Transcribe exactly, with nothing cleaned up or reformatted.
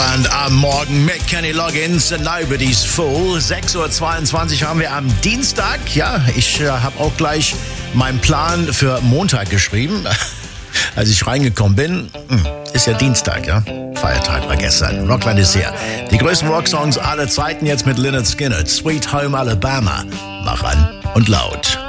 Rockland am Morgen mit Kenny Loggins, Nobody's Fool. sechs Uhr zweiundzwanzig haben wir am Dienstag. Ja, ich äh, habe auch gleich meinen Plan für Montag geschrieben. Als ich reingekommen bin, ist ja Dienstag, ja. Feiertag war gestern. Rockland ist hier. Die größten Rocksongs aller Zeiten jetzt mit Lynyrd Skynyrd. Sweet Home Alabama. Mach an und laut.